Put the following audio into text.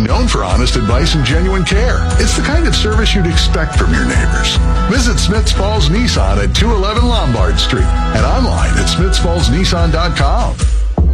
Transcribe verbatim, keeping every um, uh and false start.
known for honest advice and genuine care. It's the kind of service you'd expect from your neighbors. Visit Smiths Falls Nissan at two eleven Lombard Street and online at smiths falls nissan dot com.